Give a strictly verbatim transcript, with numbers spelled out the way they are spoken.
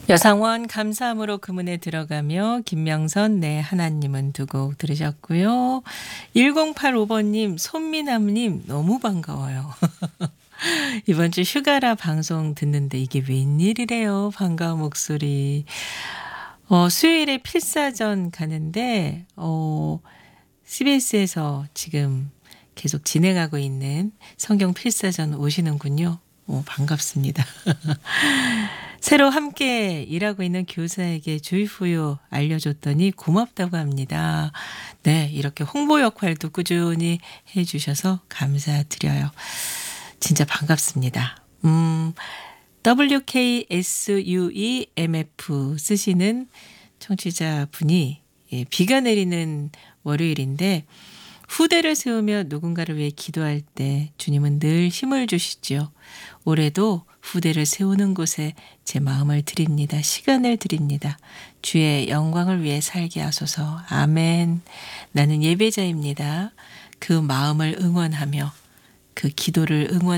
여상원 감사함으로 그 문에 들어가며 김명선 내 하나님은 두 곡 들으셨고요. 일공팔오 번님 손미남님 너무 반가워요. 이번 주 휴가라 방송 듣는데 이게 웬일이래요. 반가운 목소리. 어, 수요일에 필사전 가는데 어, 씨비에스에서 지금 계속 진행하고 있는 성경 필사전 오시는군요. 오, 반갑습니다. 새로 함께 일하고 있는 교사에게 주의후요 알려줬더니 고맙다고 합니다. 네, 이렇게 홍보 역할도 꾸준히 해주셔서 감사드려요. 진짜 반갑습니다. 음, 더블유케이에스유이엠에프 쓰시는 청취자분이 예, 비가 내리는 월요일인데 후대를 세우며 누군가를 위해 기도할 때 주님은 늘 힘을 주시죠. 올해도 후대를 세우는 곳에 제 마음을 드립니다. 시간을 드립니다. 주의 영광을 위해 살게 하소서. 아멘. 나는 예배자입니다. 그 마음을 응원하며 그 기도를 응원